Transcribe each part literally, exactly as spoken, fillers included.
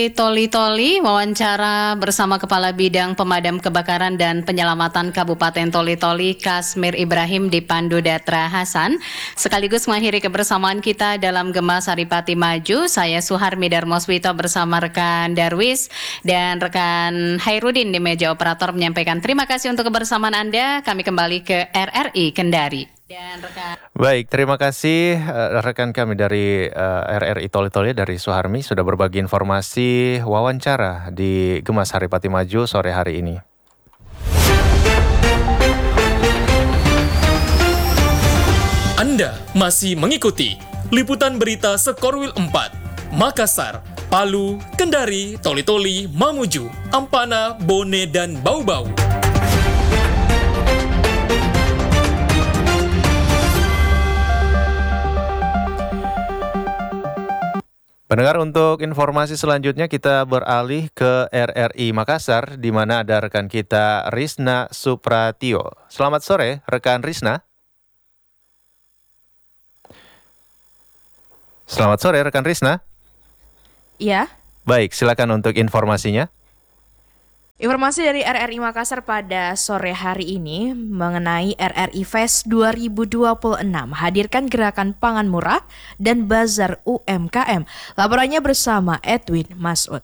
Toli-Toli, wawancara bersama Kepala Bidang Pemadam Kebakaran dan Penyelamatan Kabupaten Toli-Toli, Kasmir Ibrahim dipandu Datra Hasan. Sekaligus mengakhiri kebersamaan kita dalam Gema Saripati Maju. Saya Suharmi Darmoswito bersama rekan Darwis dan rekan Hairudin di meja operator menyampaikan terima kasih untuk kebersamaan Anda. Kami kembali ke R R I Kendari. Dan rekan... Baik, terima kasih uh, rekan kami dari uh, R R I Toli-Toli dari Suharmi sudah berbagi informasi wawancara di Gema Saripati Maju sore hari ini. Anda masih mengikuti liputan berita Sekorwil empat, Makassar, Palu, Kendari, Toli-Toli, Mamuju, Ampana, Bone, dan Bau-Bau. Pendengar, untuk informasi selanjutnya kita beralih ke R R I Makassar, di mana ada rekan kita Risna Supratio. Selamat sore, rekan Risna. Selamat sore, rekan Risna. Iya. Baik, silakan untuk informasinya. Informasi dari R R I Makassar pada sore hari ini mengenai R R I Fest dua ribu dua puluh enam hadirkan gerakan pangan murah dan bazar U M K M. Laporannya bersama Edwin Masud.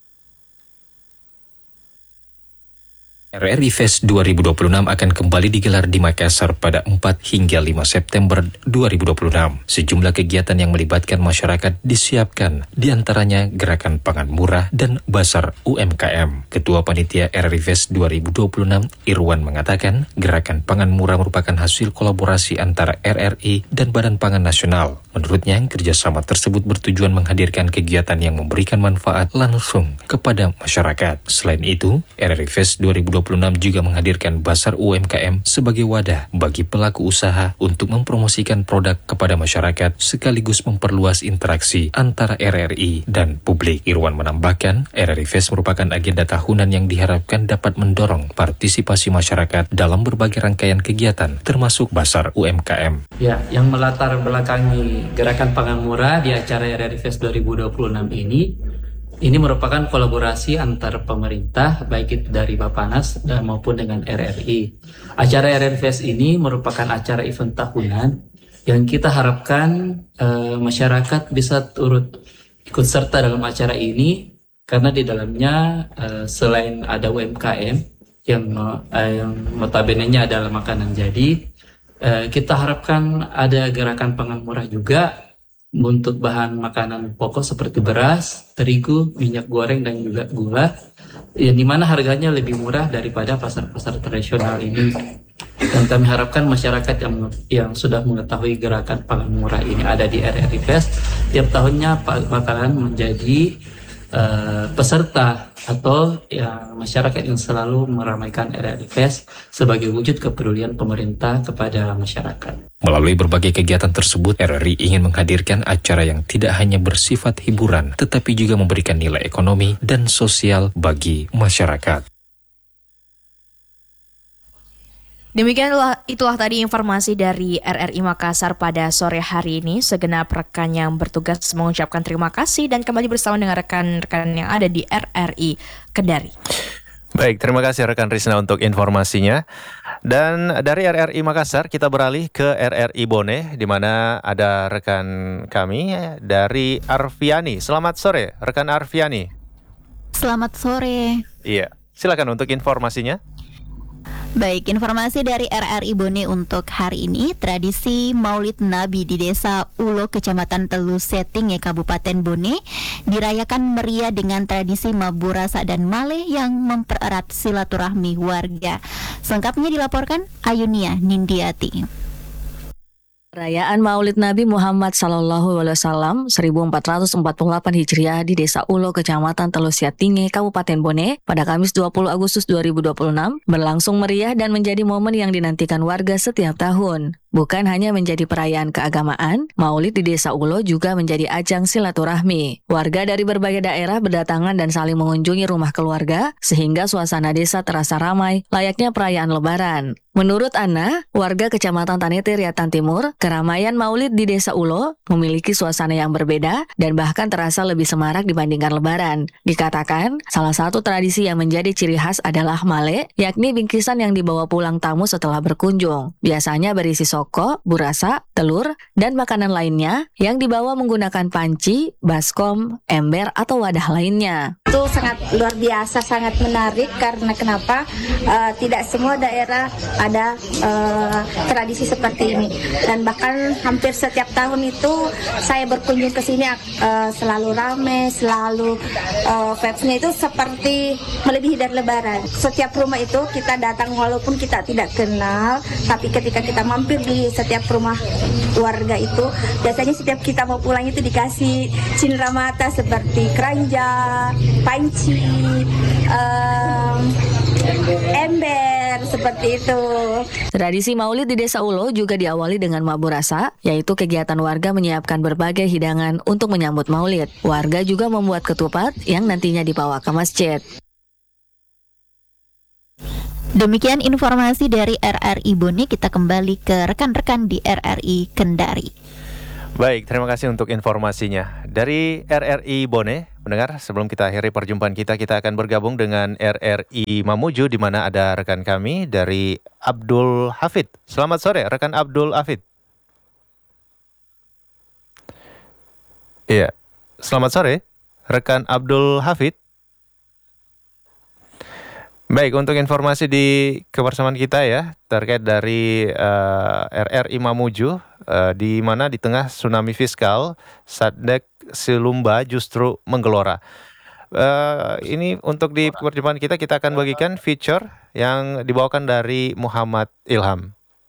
R R I Fest dua ribu dua puluh enam akan kembali digelar di Makassar pada empat hingga lima September dua ribu dua puluh enam. Sejumlah kegiatan yang melibatkan masyarakat disiapkan, diantaranya gerakan pangan murah dan bazar U M K M. Ketua Panitia R R I Fest dua ribu dua puluh enam, Irwan, mengatakan gerakan pangan murah merupakan hasil kolaborasi antara R R I dan Badan Pangan Nasional. Menurutnya, kerjasama tersebut bertujuan menghadirkan kegiatan yang memberikan manfaat langsung kepada masyarakat. Selain itu, R R I Fest dua ribu dua puluh enam juga menghadirkan Bazar U M K M sebagai wadah bagi pelaku usaha untuk mempromosikan produk kepada masyarakat sekaligus memperluas interaksi antara R R I dan publik. Irwan menambahkan, R R I Fest merupakan agenda tahunan yang diharapkan dapat mendorong partisipasi masyarakat dalam berbagai rangkaian kegiatan, termasuk Bazar U M K M. Ya, yang melatar belakangi gerakan pangan murah di acara R R I Fest dua ribu dua puluh enam ini Ini merupakan kolaborasi antar pemerintah, baik itu dari Bappenas dan maupun dengan R R I. Acara R R I Fest ini merupakan acara event tahunan yang kita harapkan uh, masyarakat bisa turut ikut serta dalam acara ini, karena di dalamnya uh, selain ada U M K M yang, uh, yang notabene-nya adalah makanan jadi, uh, kita harapkan ada gerakan pangan murah juga untuk bahan makanan pokok seperti beras, terigu, minyak goreng, dan juga gula, yang dimana harganya lebih murah daripada pasar-pasar tradisional ini. Dan kami harapkan masyarakat yang yang sudah mengetahui gerakan pangan murah ini ada di R R I Fest, tiap tahunnya bakalan menjadi uh, peserta atau ya, masyarakat yang selalu meramaikan R R I Fest sebagai wujud kepedulian pemerintah kepada masyarakat. Melalui berbagai kegiatan tersebut, R R I ingin menghadirkan acara yang tidak hanya bersifat hiburan, tetapi juga memberikan nilai ekonomi dan sosial bagi masyarakat. Demikianlah itulah tadi informasi dari R R I Makassar pada sore hari ini. Segenap rekan yang bertugas mengucapkan terima kasih dan kembali bersama dengan rekan-rekan yang ada di R R I Kendari. Baik, terima kasih rekan Risna untuk informasinya. Dan dari R R I Makassar kita beralih ke R R I Bone, di mana ada rekan kami dari Arfiani. Selamat sore, rekan Arfiani. Selamat sore. Iya, silakan untuk informasinya. Baik, informasi dari R R I Bone untuk hari ini. Tradisi Maulid Nabi di Desa Ulo, Kecamatan Telu Seting, Kabupaten Bone dirayakan meriah dengan tradisi mabur rasa dan maleh yang mempererat silaturahmi warga. Selengkapnya dilaporkan Ayunia Nindiati. Perayaan Maulid Nabi Muhammad Sallallahu Alaihi Wasallam seribu empat ratus empat puluh delapan Hijriah di Desa Ulo, Kecamatan Telu Seting, Kabupaten Bone pada Kamis dua puluh Agustus dua ribu dua puluh enam berlangsung meriah dan menjadi momen yang dinantikan warga setiap tahun. Bukan hanya menjadi perayaan keagamaan, Maulid di Desa Ulo juga menjadi ajang silaturahmi. Warga dari berbagai daerah berdatangan dan saling mengunjungi rumah keluarga, sehingga suasana desa terasa ramai, layaknya perayaan Lebaran. Menurut Ana, warga Kecamatan Tanete Riatan Timur, keramaian Maulid di Desa Ulo memiliki suasana yang berbeda dan bahkan terasa lebih semarak dibandingkan Lebaran. Dikatakan, salah satu tradisi yang menjadi ciri khas adalah male, yakni bingkisan yang dibawa pulang tamu setelah berkunjung. Biasanya berisi soko, burasa, telur, dan makanan lainnya yang dibawa menggunakan panci, baskom, ember, atau wadah lainnya. Itu sangat luar biasa, sangat menarik karena kenapa uh, tidak semua daerah ada uh, tradisi seperti ini, dan bahkan hampir setiap tahun itu saya berkunjung ke sini uh, selalu ramai, selalu uh, vibes-nya itu seperti melebihi dari Lebaran. Setiap rumah itu kita datang walaupun kita tidak kenal, tapi ketika kita mampir di setiap rumah warga itu, biasanya setiap kita mau pulang itu dikasih cindera mata seperti keranjang, panci, um, ember, seperti itu. Tradisi Maulid di Desa Ulo juga diawali dengan mabur rasa, yaitu kegiatan warga menyiapkan berbagai hidangan untuk menyambut Maulid. Warga juga membuat ketupat yang nantinya dibawa ke masjid. Demikian informasi dari R R I Bone, kita kembali ke rekan-rekan di R R I Kendari. Baik, terima kasih untuk informasinya. Dari R R I Bone, mendengar, sebelum kita akhiri perjumpaan kita, kita akan bergabung dengan R R I Mamuju, di mana ada rekan kami dari Abdul Hafid. Selamat sore, rekan Abdul Hafid. Iya, selamat sore, rekan Abdul Hafid. Baik, untuk informasi di kebersamaan kita ya, terkait dari uh, R R I Mamuju, uh, di mana di tengah tsunami fiskal, Sandek Silumba justru menggelora. Uh, ini untuk di perjumpaan kita, kita akan bagikan feature yang dibawakan dari Muhammad Ilham.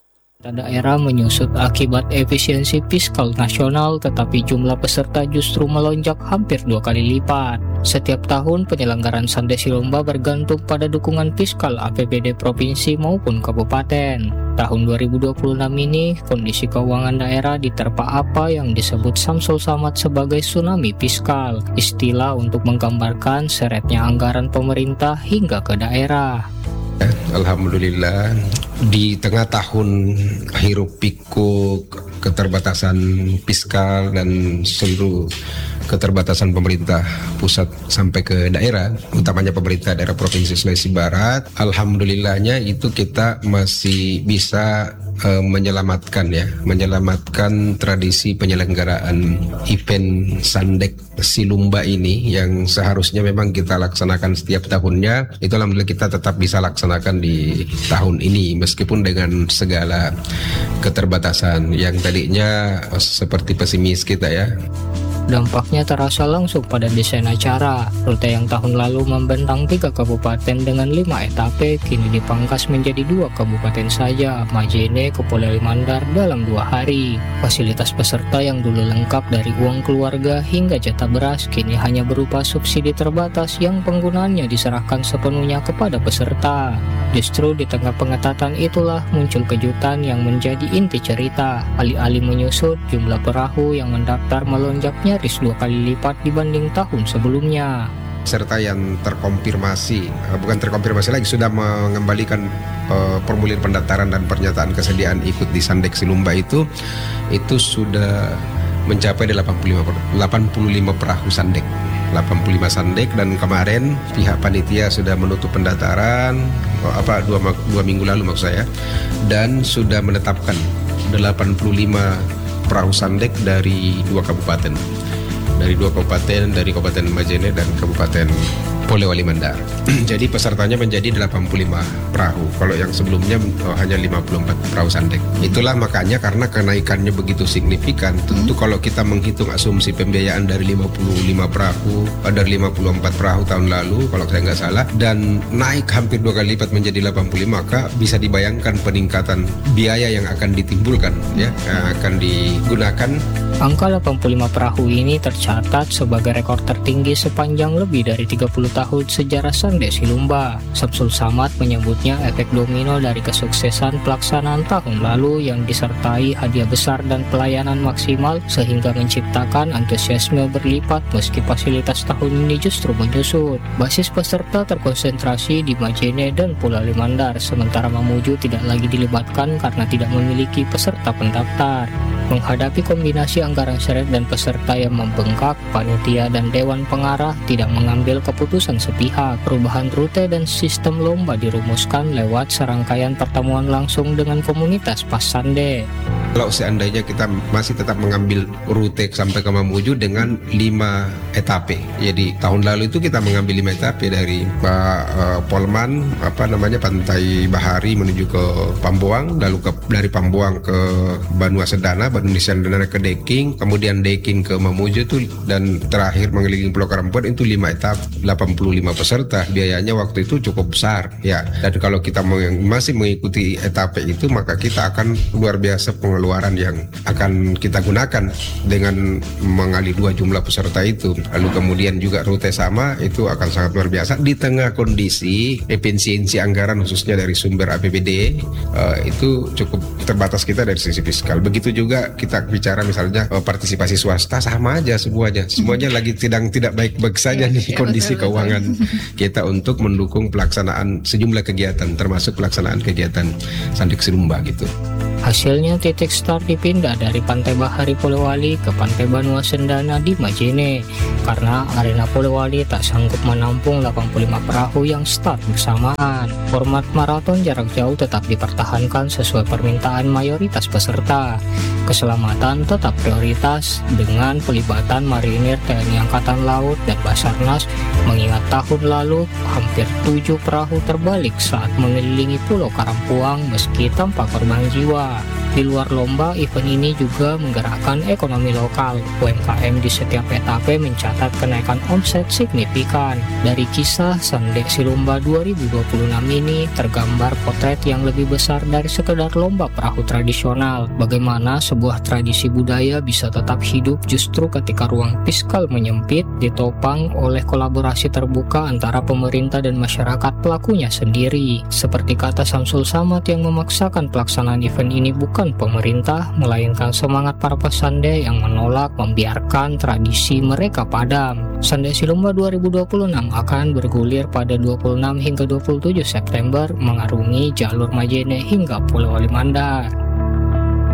Daerah menyusut akibat efisiensi fiskal nasional, tetapi jumlah peserta justru melonjak hampir dua kali lipat. Setiap tahun penyelenggaraan Sandek Silumba bergantung pada dukungan fiskal A P B D provinsi maupun kabupaten. Tahun dua ribu dua puluh enam ini, kondisi keuangan daerah diterpa apa yang disebut Samsul Samad sebagai tsunami fiskal, istilah untuk menggambarkan seretnya anggaran pemerintah hingga ke daerah. Alhamdulillah, di tengah tahun hiruk pikuk keterbatasan fiskal dan seluruh keterbatasan pemerintah pusat sampai ke daerah, utamanya pemerintah daerah Provinsi Sulawesi Barat, alhamdulillahnya itu kita masih bisa uh, menyelamatkan ya, menyelamatkan tradisi penyelenggaraan event Sandek Silumba ini yang seharusnya memang kita laksanakan setiap tahunnya. Itu alhamdulillah kita tetap bisa laksanakan di tahun ini meskipun dengan segala keterbatasan yang tadinya seperti pesimis kita ya. Dampaknya terasa langsung pada desain acara. Rute yang tahun lalu membentang tiga kabupaten dengan lima etape kini dipangkas menjadi dua kabupaten saja, Majene ke Polewali Mandar dalam dua hari. Fasilitas peserta yang dulu lengkap dari uang keluarga hingga jatah beras kini hanya berupa subsidi terbatas yang penggunaannya diserahkan sepenuhnya kepada peserta. Justru di tengah pengetatan itulah muncul kejutan yang menjadi inti cerita. Alih-alih menyusut, jumlah perahu yang mendaftar melonjaknya nyaris dua kali lipat dibanding tahun sebelumnya. Peserta yang terkonfirmasi, bukan terkonfirmasi lagi, sudah mengembalikan uh, formulir pendaftaran dan pernyataan kesediaan ikut di Sandek Silumba itu, itu sudah mencapai delapan puluh lima perahu Sandek. delapan puluh lima Sandek, dan kemarin pihak panitia sudah menutup pendaftaran apa dua, dua minggu lalu maksud saya, dan sudah menetapkan delapan puluh lima perahu Sandek dari dua kabupaten, dari dua kabupaten, dari Kabupaten Majene dan Kabupaten Polewali Mandar. Jadi pesertanya menjadi delapan puluh lima perahu. Kalau yang sebelumnya oh, hanya lima puluh empat perahu Sandek. Itulah makanya karena kenaikannya begitu signifikan. Tentu kalau kita menghitung asumsi pembiayaan dari lima puluh lima perahu, dari lima puluh empat perahu tahun lalu kalau saya nggak salah, dan naik hampir dua kali lipat menjadi delapan puluh lima, maka bisa dibayangkan peningkatan biaya yang akan ditimbulkan, ya, yang akan digunakan. Angka delapan puluh lima perahu ini tercatat sebagai rekor tertinggi sepanjang lebih dari tiga puluh tahun sejarah Sande Silumba. Samsul Samad menyebutnya efek domino dari kesuksesan pelaksanaan tahun lalu yang disertai hadiah besar dan pelayanan maksimal sehingga menciptakan antusiasme berlipat meski fasilitas tahun ini justru menyusut. Basis peserta terkonsentrasi di Majene dan Pulau Limandar, sementara Mamuju tidak lagi dilibatkan karena tidak memiliki peserta pendaftar. Menghadapi kombinasi anggaran seret dan peserta yang membengkak, panitia dan dewan pengarah tidak mengambil keputusan sepihak. Perubahan rute dan sistem lomba dirumuskan lewat serangkaian pertemuan langsung dengan komunitas Pasande. Kalau seandainya kita masih tetap mengambil rute sampai ke Mamuju dengan lima etape. Jadi tahun lalu itu kita mengambil lima etape dari Pak uh, Polman, apa namanya Pantai Bahari menuju ke Pambuang, lalu ke, dari Pambuang ke Banua Sedana, Banua Sedana ke Deking, kemudian Deking ke Mamuju itu, dan terakhir mengelilingi Pulau Karampuan itu lima etap, delapan puluh lima peserta. Biayanya waktu itu cukup besar ya. Dan kalau kita meng- masih mengikuti etape itu, maka kita akan luar biasa pengeluaran pengeluaran yang akan kita gunakan dengan mengalih dua jumlah peserta itu. Lalu kemudian juga rute sama, itu akan sangat luar biasa di tengah kondisi efisiensi anggaran khususnya dari sumber A P B D uh, itu cukup terbatas kita dari sisi fiskal. Begitu juga kita bicara misalnya uh, partisipasi swasta, sama aja semuanya. Semuanya lagi sedang tidak baik-baik saja nih kondisi keuangan kita untuk mendukung pelaksanaan sejumlah kegiatan termasuk pelaksanaan kegiatan Sandik Silumba gitu. Hasilnya titik start dipindah dari Pantai Bahari Polewali ke Pantai Banua Sendana di Majene karena arena Polewali tak sanggup menampung delapan puluh lima perahu yang start bersamaan. Format maraton jarak jauh tetap dipertahankan sesuai permintaan mayoritas peserta. Keselamatan tetap prioritas dengan pelibatan marinir T N I Angkatan Laut dan Basarnas, mengingat tahun lalu hampir tujuh perahu terbalik saat mengelilingi Pulau Karampuang meski tanpa korban jiwa. Di luar lomba, event ini juga menggerakkan ekonomi lokal. U M K M di setiap etape mencatat kenaikan omset signifikan. Dari kisah Sande Silumba dua ribu dua puluh enam ini tergambar potret yang lebih besar dari sekedar lomba perahu tradisional. Bagaimana sebuah tradisi budaya bisa tetap hidup justru ketika ruang fiskal menyempit, ditopang oleh kolaborasi terbuka antara pemerintah dan masyarakat pelakunya sendiri. Seperti kata Samsul Samad yang memaksakan pelaksanaan event ini bukan pemerintah, melainkan semangat para pesande yang menolak membiarkan tradisi mereka padam. Sande Silumba dua ribu dua puluh enam akan bergulir pada dua puluh enam hingga dua puluh tujuh September mengarungi jalur Majene hingga Pulau Limandar.